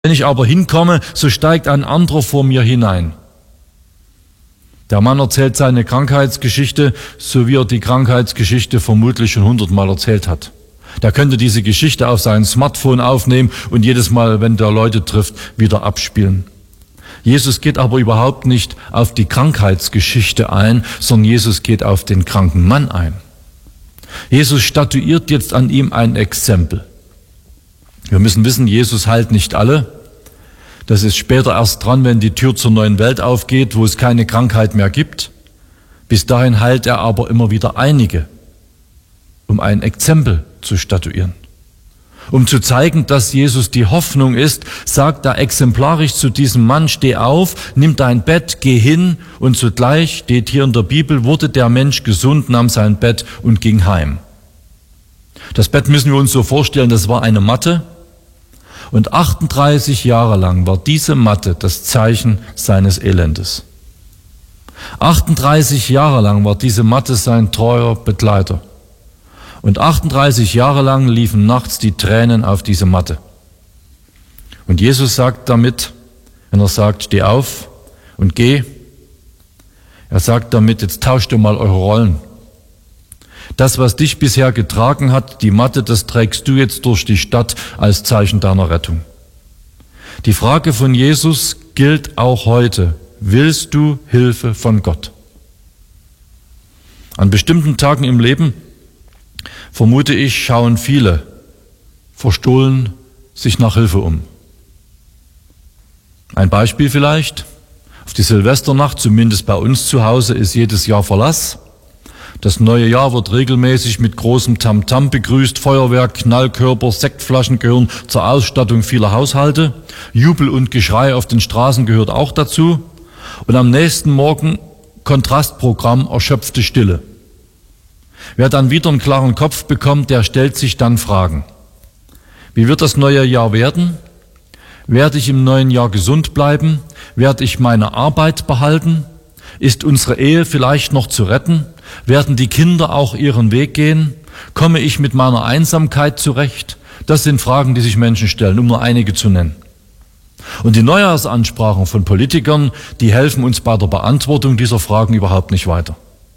Wenn ich aber hinkomme, so steigt ein anderer vor mir hinein. Der Mann erzählt seine Krankheitsgeschichte, so wie er die Krankheitsgeschichte vermutlich schon 100-mal erzählt hat. Der könnte diese Geschichte auf sein Smartphone aufnehmen und jedes Mal, wenn der Leute trifft, wieder abspielen. Jesus geht aber überhaupt nicht auf die Krankheitsgeschichte ein, sondern Jesus geht auf den kranken Mann ein. Jesus statuiert jetzt an ihm ein Exempel. Wir müssen wissen, Jesus heilt nicht alle. Das ist später erst dran, wenn die Tür zur neuen Welt aufgeht, wo es keine Krankheit mehr gibt. Bis dahin heilt er aber immer wieder einige, um ein Exempel zu statuieren. Um zu zeigen, dass Jesus die Hoffnung ist, sagt er exemplarisch zu diesem Mann: Steh auf, nimm dein Bett, geh hin. Und zugleich, steht hier in der Bibel, wurde der Mensch gesund, nahm sein Bett und ging heim. Das Bett müssen wir uns so vorstellen, das war eine Matte. Und 38 Jahre lang war diese Matte das Zeichen seines Elendes. 38 Jahre lang war diese Matte sein treuer Begleiter. Und 38 Jahre lang liefen nachts die Tränen auf diese Matte. Und Jesus sagt damit, wenn er sagt, steh auf und geh, er sagt damit, jetzt tauscht ihr mal eure Rollen. Das, was dich bisher getragen hat, die Matte, das trägst du jetzt durch die Stadt als Zeichen deiner Rettung. Die Frage von Jesus gilt auch heute. Willst du Hilfe von Gott? An bestimmten Tagen im Leben, vermute ich, schauen viele verstohlen sich nach Hilfe um. Ein Beispiel vielleicht: Auf die Silvesternacht, zumindest bei uns zu Hause, ist jedes Jahr Verlass. Das neue Jahr wird regelmäßig mit großem Tamtam begrüßt. Feuerwerk, Knallkörper, Sektflaschen gehören zur Ausstattung vieler Haushalte. Jubel und Geschrei auf den Straßen gehört auch dazu. Und am nächsten Morgen Kontrastprogramm, erschöpfte Stille. Wer dann wieder einen klaren Kopf bekommt, der stellt sich dann Fragen. Wie wird das neue Jahr werden? Werde ich im neuen Jahr gesund bleiben? Werde ich meine Arbeit behalten? Ist unsere Ehe vielleicht noch zu retten? Werden die Kinder auch ihren Weg gehen? Komme ich mit meiner Einsamkeit zurecht? Das sind Fragen, die sich Menschen stellen, um nur einige zu nennen. Und die Neujahrsansprachen von Politikern, die helfen uns bei der Beantwortung dieser Fragen überhaupt nicht weiter.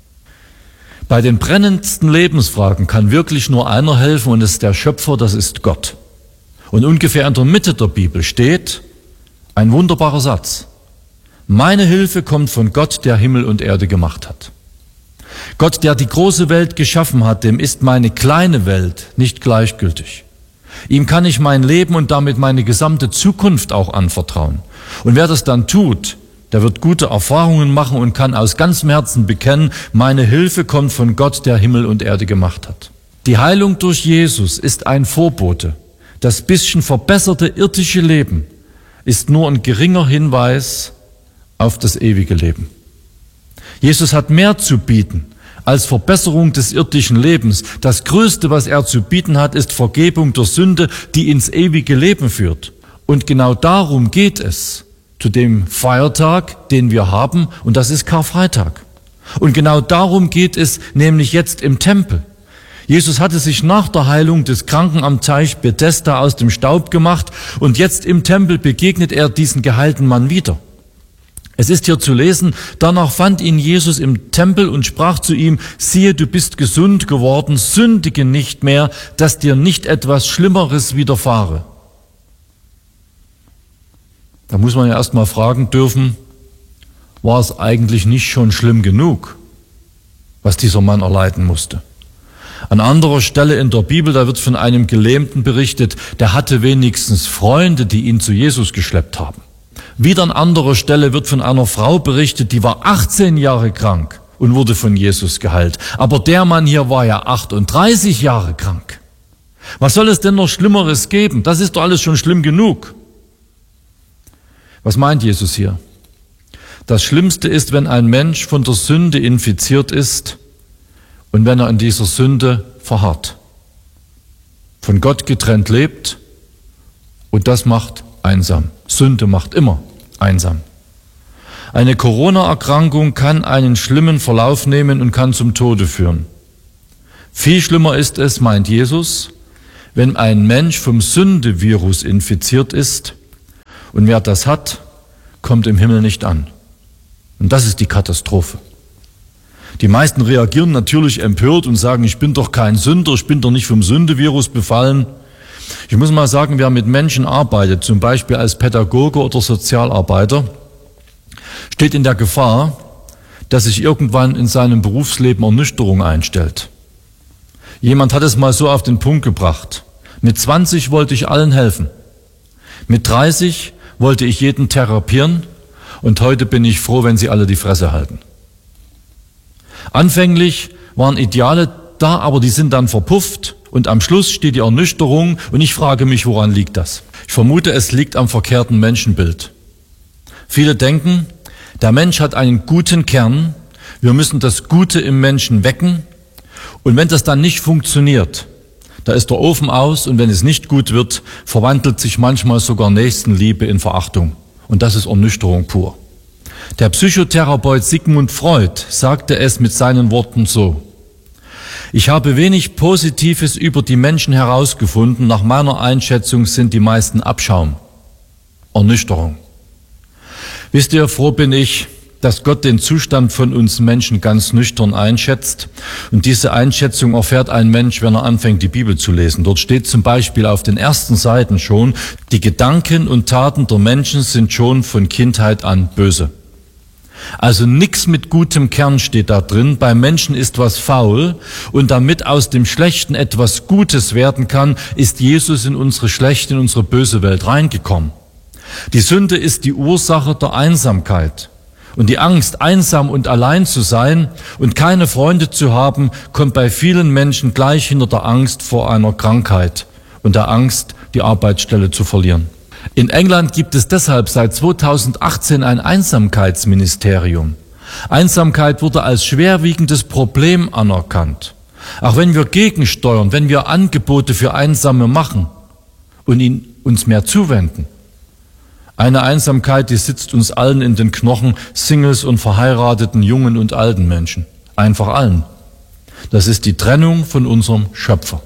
Bei den brennendsten Lebensfragen kann wirklich nur einer helfen, und das ist der Schöpfer, das ist Gott. Und ungefähr in der Mitte der Bibel steht ein wunderbarer Satz: Meine Hilfe kommt von Gott, der Himmel und Erde gemacht hat. Gott, der die große Welt geschaffen hat, dem ist meine kleine Welt nicht gleichgültig. Ihm kann ich mein Leben und damit meine gesamte Zukunft auch anvertrauen. Und wer das dann tut, der wird gute Erfahrungen machen und kann aus ganzem Herzen bekennen: Meine Hilfe kommt von Gott, der Himmel und Erde gemacht hat. Die Heilung durch Jesus ist ein Vorbote. Das bisschen verbesserte irdische Leben ist nur ein geringer Hinweis auf das ewige Leben. Jesus hat mehr zu bieten als Verbesserung des irdischen Lebens. Das Größte, was er zu bieten hat, ist Vergebung der Sünde, die ins ewige Leben führt. Und genau darum geht es zu dem Feiertag, den wir haben, und das ist Karfreitag. Und genau darum geht es nämlich jetzt im Tempel. Jesus hatte sich nach der Heilung des Kranken am Teich Bethesda aus dem Staub gemacht, und jetzt im Tempel begegnet er diesen geheilten Mann wieder. Es ist hier zu lesen: Danach fand ihn Jesus im Tempel und sprach zu ihm: Siehe, du bist gesund geworden, sündige nicht mehr, dass dir nicht etwas Schlimmeres widerfahre. Da muss man ja erst mal fragen dürfen, war es eigentlich nicht schon schlimm genug, was dieser Mann erleiden musste? An anderer Stelle in der Bibel, da wird von einem Gelähmten berichtet, der hatte wenigstens Freunde, die ihn zu Jesus geschleppt haben. Wieder an anderer Stelle wird von einer Frau berichtet, die war 18 Jahre krank und wurde von Jesus geheilt. Aber der Mann hier war ja 38 Jahre krank. Was soll es denn noch Schlimmeres geben? Das ist doch alles schon schlimm genug. Was meint Jesus hier? Das Schlimmste ist, wenn ein Mensch von der Sünde infiziert ist und wenn er in dieser Sünde verharrt, von Gott getrennt lebt, und das macht einsam. Sünde macht immer einsam. Eine Corona-Erkrankung kann einen schlimmen Verlauf nehmen und kann zum Tode führen. Viel schlimmer ist es, meint Jesus, wenn ein Mensch vom Sündevirus infiziert ist Und wer das hat, kommt im Himmel nicht an. Und das ist die Katastrophe. Die meisten reagieren natürlich empört und sagen, ich bin doch kein Sünder, ich bin doch nicht vom Sündevirus befallen. Ich muss mal sagen, wer mit Menschen arbeitet, zum Beispiel als Pädagoge oder Sozialarbeiter, steht in der Gefahr, dass sich irgendwann in seinem Berufsleben Ernüchterung einstellt. Jemand hat es mal so auf den Punkt gebracht. Mit 20 wollte ich allen helfen. Mit 30 wollte ich jeden therapieren und heute bin ich froh, wenn sie alle die Fresse halten. Anfänglich waren Ideale da, aber die sind dann verpufft und am Schluss steht die Ernüchterung und ich frage mich, woran liegt das? Ich vermute, es liegt am verkehrten Menschenbild. Viele denken, der Mensch hat einen guten Kern, wir müssen das Gute im Menschen wecken und wenn das dann nicht funktioniert, da ist der Ofen aus und wenn es nicht gut wird, verwandelt sich manchmal sogar Nächstenliebe in Verachtung und das ist Ernüchterung pur. Der Psychotherapeut Sigmund Freud sagte es mit seinen Worten so: Ich habe wenig Positives über die Menschen herausgefunden. Nach meiner Einschätzung sind die meisten Abschaum. Ernüchterung. Wisst ihr, froh bin ich, dass Gott den Zustand von uns Menschen ganz nüchtern einschätzt. Und diese Einschätzung erfährt ein Mensch, wenn er anfängt, die Bibel zu lesen. Dort steht zum Beispiel auf den ersten Seiten schon, die Gedanken und Taten der Menschen sind schon von Kindheit an böse. Also nichts mit gutem Kern steht da drin. Beim Menschen ist was faul und damit aus dem Schlechten etwas Gutes werden kann, ist Jesus in unsere schlechte, in unsere böse Welt reingekommen. Die Sünde ist die Ursache der Einsamkeit. Und die Angst, einsam und allein zu sein und keine Freunde zu haben, kommt bei vielen Menschen gleich hinter der Angst vor einer Krankheit und der Angst, die Arbeitsstelle zu verlieren. In England gibt es deshalb seit 2018 ein Einsamkeitsministerium. Einsamkeit wurde als schwerwiegendes Problem anerkannt. Auch wenn wir gegensteuern, wenn wir Angebote für Einsame machen und uns mehr zuwenden. Eine Einsamkeit, die sitzt uns allen in den Knochen, Singles und verheirateten jungen und alten Menschen. Einfach allen. Das ist die Trennung von unserem Schöpfer.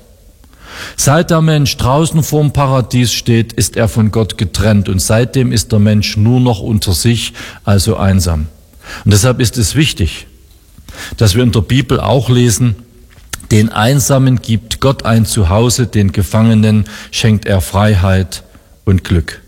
Seit der Mensch draußen vorm Paradies steht, ist er von Gott getrennt und seitdem ist der Mensch nur noch unter sich, also einsam. Und deshalb ist es wichtig, dass wir in der Bibel auch lesen, den Einsamen gibt Gott ein Zuhause, den Gefangenen schenkt er Freiheit und Glück.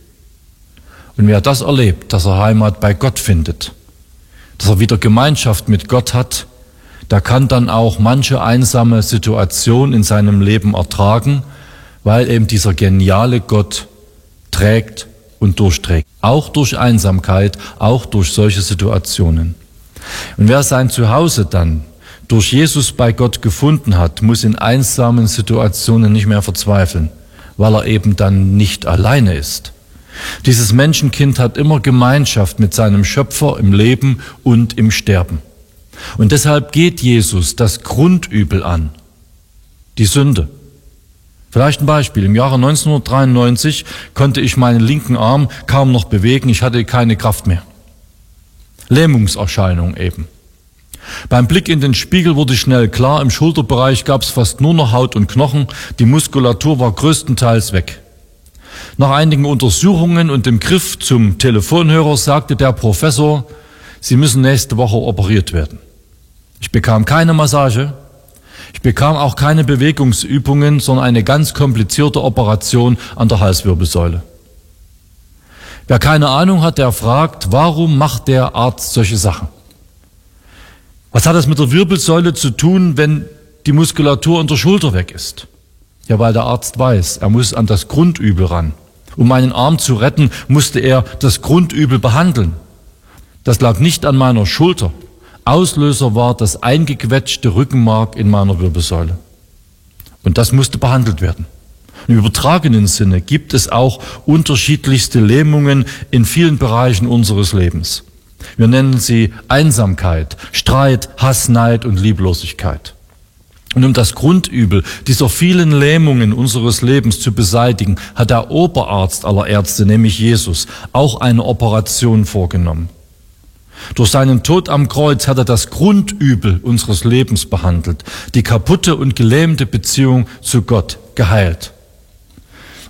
Und wer das erlebt, dass er Heimat bei Gott findet, dass er wieder Gemeinschaft mit Gott hat, der kann dann auch manche einsame Situation in seinem Leben ertragen, weil eben dieser geniale Gott trägt und durchträgt. Auch durch Einsamkeit, auch durch solche Situationen. Und wer sein Zuhause dann durch Jesus bei Gott gefunden hat, muss in einsamen Situationen nicht mehr verzweifeln, weil er eben dann nicht alleine ist. Dieses Menschenkind hat immer Gemeinschaft mit seinem Schöpfer im Leben und im Sterben. Und deshalb geht Jesus das Grundübel an, die Sünde. Vielleicht ein Beispiel. Im Jahre 1993 konnte ich meinen linken Arm kaum noch bewegen, ich hatte keine Kraft mehr. Lähmungserscheinung eben. Beim Blick in den Spiegel wurde schnell klar, im Schulterbereich gab es fast nur noch Haut und Knochen, die Muskulatur war größtenteils weg. Nach einigen Untersuchungen und dem Griff zum Telefonhörer sagte der Professor, Sie müssen nächste Woche operiert werden. Ich bekam keine Massage, ich bekam auch keine Bewegungsübungen, sondern eine ganz komplizierte Operation an der Halswirbelsäule. Wer keine Ahnung hat, der fragt, warum macht der Arzt solche Sachen? Was hat das mit der Wirbelsäule zu tun, wenn die Muskulatur an der Schulter weg ist? Ja, weil der Arzt weiß, er muss an das Grundübel ran. Um meinen Arm zu retten, musste er das Grundübel behandeln. Das lag nicht an meiner Schulter. Auslöser war das eingequetschte Rückenmark in meiner Wirbelsäule. Und das musste behandelt werden. Im übertragenen Sinne gibt es auch unterschiedlichste Lähmungen in vielen Bereichen unseres Lebens. Wir nennen sie Einsamkeit, Streit, Hass, Neid und Lieblosigkeit. Und um das Grundübel dieser vielen Lähmungen unseres Lebens zu beseitigen, hat der Oberarzt aller Ärzte, nämlich Jesus, auch eine Operation vorgenommen. Durch seinen Tod am Kreuz hat er das Grundübel unseres Lebens behandelt, die kaputte und gelähmte Beziehung zu Gott geheilt.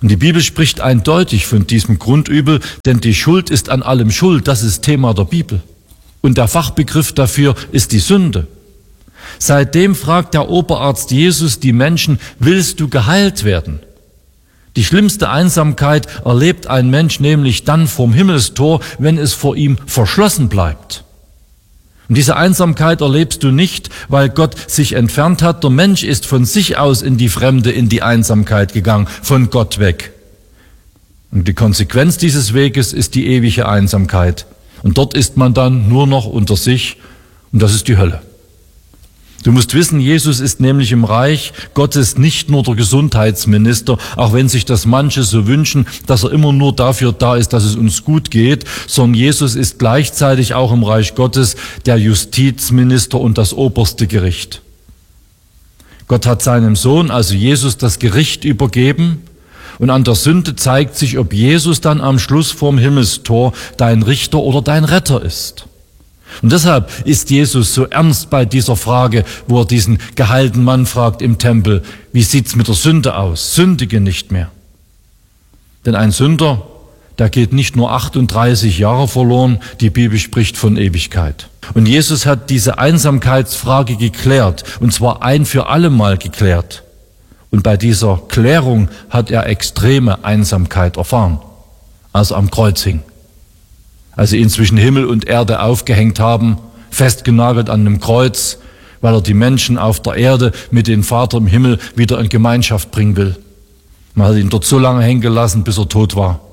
Und die Bibel spricht eindeutig von diesem Grundübel, denn die Schuld ist an allem schuld. Das ist Thema der Bibel. Und der Fachbegriff dafür ist die Sünde. Seitdem fragt der Oberarzt Jesus die Menschen, willst du geheilt werden? Die schlimmste Einsamkeit erlebt ein Mensch nämlich dann vorm Himmelstor, wenn es vor ihm verschlossen bleibt. Und diese Einsamkeit erlebst du nicht, weil Gott sich entfernt hat. Der Mensch ist von sich aus in die Fremde, in die Einsamkeit gegangen, von Gott weg. Und die Konsequenz dieses Weges ist die ewige Einsamkeit. Und dort ist man dann nur noch unter sich, und das ist die Hölle. Du musst wissen, Jesus ist nämlich im Reich Gottes nicht nur der Gesundheitsminister, auch wenn sich das manche so wünschen, dass er immer nur dafür da ist, dass es uns gut geht, sondern Jesus ist gleichzeitig auch im Reich Gottes der Justizminister und das oberste Gericht. Gott hat seinem Sohn, also Jesus, das Gericht übergeben, und an der Sünde zeigt sich, ob Jesus dann am Schluss vorm Himmelstor dein Richter oder dein Retter ist. Und deshalb ist Jesus so ernst bei dieser Frage, wo er diesen geheilten Mann fragt im Tempel, wie sieht's mit der Sünde aus? Sündige nicht mehr. Denn ein Sünder, der geht nicht nur 38 Jahre verloren, die Bibel spricht von Ewigkeit. Und Jesus hat diese Einsamkeitsfrage geklärt, und zwar ein für alle Mal geklärt. Und bei dieser Klärung hat er extreme Einsamkeit erfahren, als er am Kreuz hing. Als sie ihn zwischen Himmel und Erde aufgehängt haben, festgenagelt an einem Kreuz, weil er die Menschen auf der Erde mit dem Vater im Himmel wieder in Gemeinschaft bringen will. Man hat ihn dort so lange hängen gelassen, bis er tot war.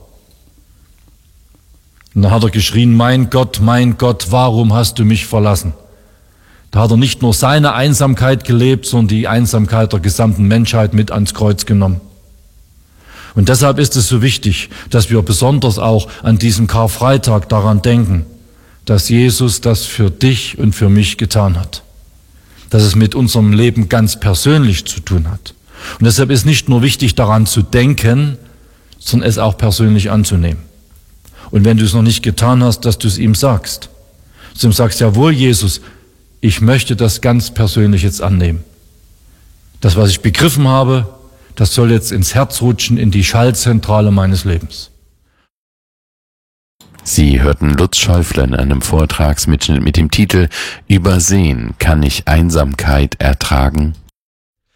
Und dann hat er geschrien, mein Gott, warum hast du mich verlassen? Da hat er nicht nur seine Einsamkeit gelebt, sondern die Einsamkeit der gesamten Menschheit mit ans Kreuz genommen. Und deshalb ist es so wichtig, dass wir besonders auch an diesem Karfreitag daran denken, dass Jesus das für dich und für mich getan hat. Dass es mit unserem Leben ganz persönlich zu tun hat. Und deshalb ist nicht nur wichtig, daran zu denken, sondern es auch persönlich anzunehmen. Und wenn du es noch nicht getan hast, dass du es ihm sagst. Dass du ihm sagst, jawohl, Jesus, ich möchte das ganz persönlich jetzt annehmen. Das, was ich begriffen habe, das soll jetzt ins Herz rutschen, in die Schaltzentrale meines Lebens. Sie hörten Lutz Schäufler in einem Vortragsmitschnitt mit dem Titel »Übersehen kann ich Einsamkeit ertragen?«